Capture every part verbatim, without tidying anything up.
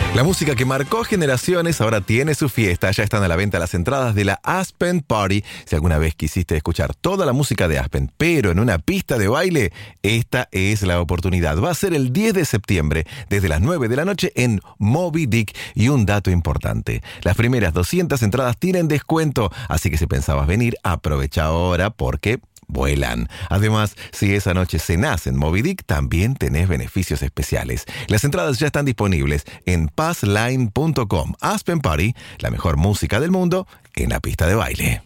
La música que marcó generaciones ahora tiene su fiesta. Ya están a la venta las entradas de la Aspen Party. Si alguna vez quisiste escuchar toda la música de Aspen, pero en una pista de baile, esta es la oportunidad. Va a ser el diez de septiembre, desde las nueve de la noche en Moby Dick. Y un dato importante, las primeras doscientas entradas tienen descuento, así que si pensabas venir, aprovecha ahora porque vuelan. Además, si esa noche cenás en Moby Dick, también tenés beneficios especiales. Las entradas ya están disponibles en passline punto com. Aspen Party, la mejor música del mundo en la pista de baile.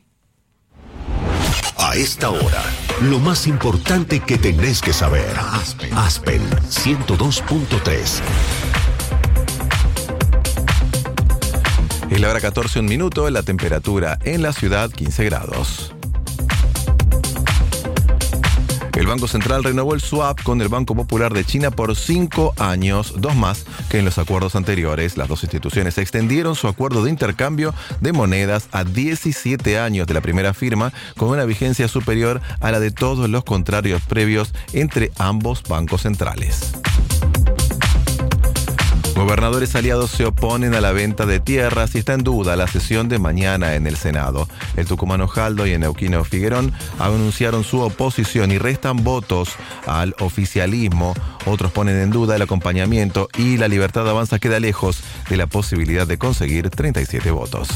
A esta hora, lo más importante que tenés que saber. Aspen, Aspen ciento dos punto tres. Es la hora catorce, un minuto, la temperatura en la ciudad quince grados. El Banco Central renovó el swap con el Banco Popular de China por cinco años, dos más que en los acuerdos anteriores. Las dos instituciones extendieron su acuerdo de intercambio de monedas a diecisiete años de la primera firma, con una vigencia superior a la de todos los contrarios previos entre ambos bancos centrales. Gobernadores aliados se oponen a la venta de tierras y está en duda la sesión de mañana en el Senado. El tucumano Jaldo y el neuquino Figuerón anunciaron su oposición y restan votos al oficialismo. Otros ponen en duda el acompañamiento y la Libertad Avanza queda lejos de la posibilidad de conseguir treinta y siete votos.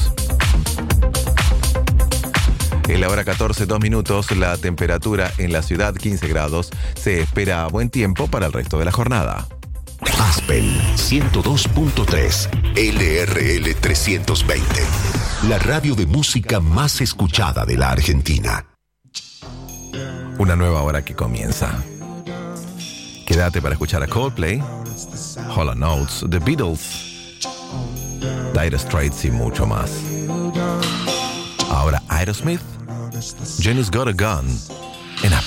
En la hora catorce, dos minutos, la temperatura en la ciudad quince grados. Se espera buen tiempo para el resto de la jornada. Aspen ciento dos punto tres, L R L trescientos veinte, la radio de música más escuchada de la Argentina. Una nueva hora que comienza. Quédate para escuchar a Coldplay, Hall and Oates, The Beatles, Dire Straits y mucho más. Ahora Aerosmith, Jenny's Got a Gun en Apple.